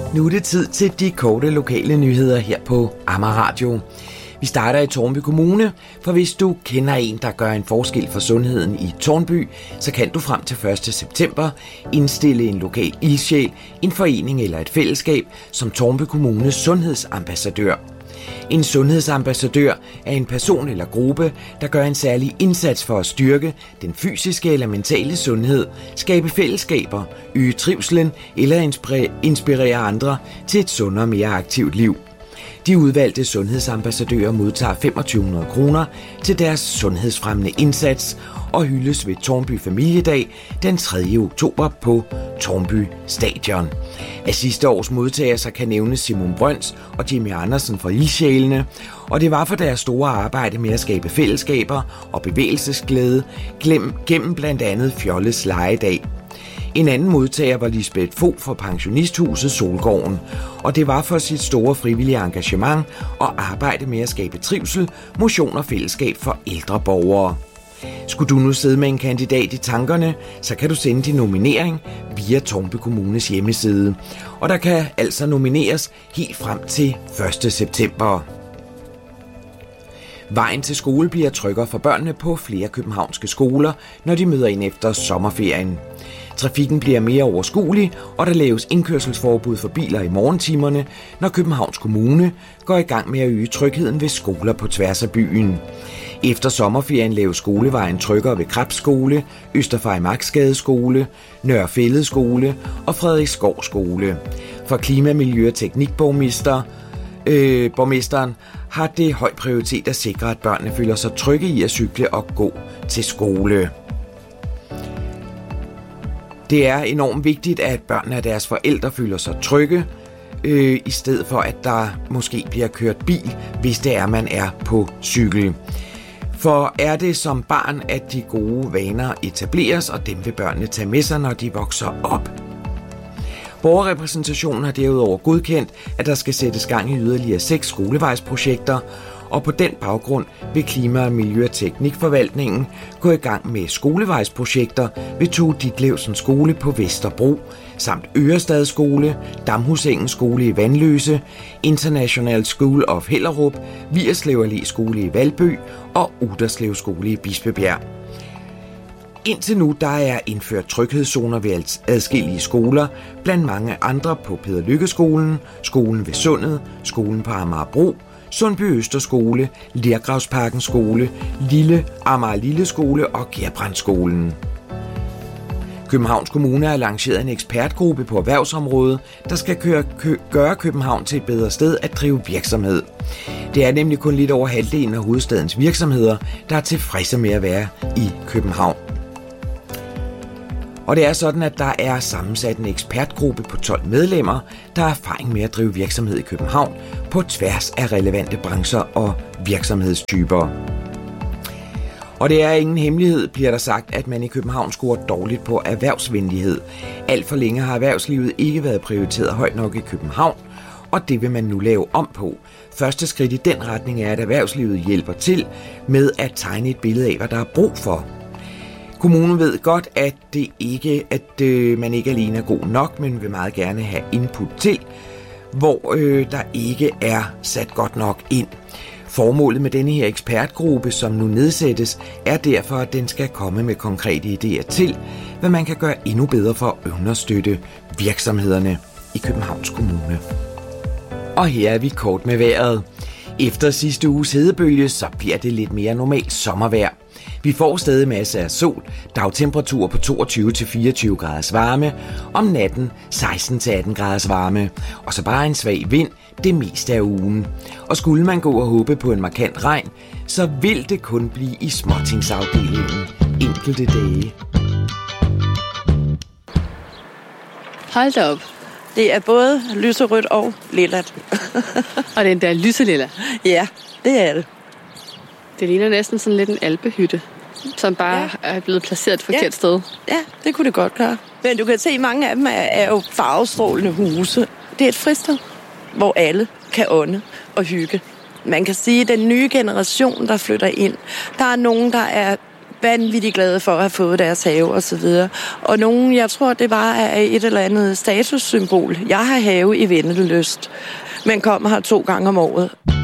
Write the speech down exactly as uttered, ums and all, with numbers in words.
Nu er det tid til de korte lokale nyheder her på Amager Radio. Vi starter i Tårnby Kommune, for hvis du kender en, der gør en forskel for sundheden i Tårnby, så kan du frem til første september indstille en lokal ildsjæl, en forening eller et fællesskab som Tårnby Kommunes sundhedsambassadør. En sundhedsambassadør er en person eller gruppe, der gør en særlig indsats for at styrke den fysiske eller mentale sundhed, skabe fællesskaber, øge trivslen eller inspirere andre til et sundere og mere aktivt liv. De udvalgte sundhedsambassadører modtager femogtyve hundrede kroner til deres sundhedsfremmende indsats og hyldes ved Tårnby Familiedag den tredje oktober på Tårnby Stadion. Af sidste års modtagere så kan nævnes Simon Brøns og Jimmy Andersen fra Ildsjælene, og det var for deres store arbejde med at skabe fællesskaber og bevægelsesglæde gennem blandt andet Fjolles Legedag. En anden modtager var Lisbeth Fogh fra pensionisthuset Solgården, og det var for sit store frivillige engagement og arbejde med at skabe trivsel, motion og fællesskab for ældre borgere. Skulle du nu sidde med en kandidat i tankerne, så kan du sende din nominering via Tårnby Kommunes hjemmeside, og der kan altså nomineres helt frem til første september. Vejen til skole bliver tryggere for børnene på flere københavnske skoler, når de møder ind efter sommerferien. Trafikken bliver mere overskuelig, og der laves indkørselsforbud for biler i morgentimerne, når Københavns Kommune går i gang med at øge trygheden ved skoler på tværs af byen. Efter sommerferien laves skolevejen tryggere ved Krebs Skole, Østerfejmarksgade Skole, Nørre Fælled Skole og Frederiksskov Skole. For klima-, miljø- og teknikborgmester øh, borgmesteren har det høj prioritet at sikre, at børnene føler sig trygge i at cykle og gå til skole. Det er enormt vigtigt, at børnene og deres forældre føler sig trygge, øh, i stedet for at der måske bliver kørt bil, hvis det er, man er på cykel. For er det som barn, at de gode vaner etableres, og dem vil børnene tage med sig, når de vokser op. Borgerrepræsentationen har derudover godkendt, at der skal sættes gang i yderligere seks skolevejsprojekter, og på den baggrund vil Klima-, Miljø- og Teknikforvaltningen gå i gang med skolevejsprojekter ved Tove Ditlevsen Skole på Vesterbro, samt Ørestad Skole, Damhusengen Skole i Vanløse, International School of Hellerup, Vigerslev Allé Skole i Valby og Uderslev Skole i Bispebjerg. Indtil nu der er indført tryghedszoner ved adskillige skoler, blandt mange andre på Peder Lykke Skolen, skolen ved Sundet, skolen på Amagerbro, Sundby Østerskole, Lergravsparken Skole, Lille Amager Lille Skole og Gerbrandsskolen. Københavns Kommune har lanceret en ekspertgruppe på erhvervsområdet, der skal køre, kø, gøre København til et bedre sted at drive virksomhed. Det er nemlig kun lidt over halvdelen af hovedstadens virksomheder, der er tilfredse med at være i København. Og det er sådan, at der er sammensat en ekspertgruppe på tolv medlemmer, der har erfaring med at drive virksomhed i København på tværs af relevante brancher og virksomhedstyper. Og det er ingen hemmelighed, bliver der sagt, at man i København scorer dårligt på erhvervsvenlighed. Alt for længe har erhvervslivet ikke været prioriteret højt nok i København, og det vil man nu lave om på. Første skridt i den retning er, at erhvervslivet hjælper til med at tegne et billede af, hvad der er brug for. Kommunen ved godt, at, det ikke, at øh, man ikke alene er god nok, men vil meget gerne have input til, hvor øh, der ikke er sat godt nok ind. Formålet med denne her ekspertgruppe, som nu nedsættes, er derfor, at den skal komme med konkrete idéer til, hvad man kan gøre endnu bedre for at understøtte virksomhederne i Københavns Kommune. Og her er vi kort med vejret. Efter sidste uges hedebølge, så bliver det lidt mere normalt sommervejr. Vi får stadig masser af sol, dagtemperaturer på toogtyve til fireogtyve graders varme, om natten seksten til atten graders varme, og så bare en svag vind det meste af ugen. Og skulle man gå og håbe på en markant regn, så vil det kun blive i småtingsafdelingen enkelte dage. Hold da op. Det er både lyserødt og lillet. Og den der lyselilla? Ja, det er det. Det ligner næsten sådan lidt en alpehytte, som bare ja. er blevet placeret et forkert ja. sted. Ja, det kunne det godt gøre. Men du kan se, at mange af dem er, er jo farvestrålende huse. Det er et fristed, hvor alle kan ånde og hygge. Man kan sige, at den nye generation, der flytter ind, der er nogen, der er vanvittigt glade for at have fået deres have og så videre. Og nogen, jeg tror, det bare er et eller andet statussymbol. Jeg har have i Vennelyst, men kommer her to gange om året.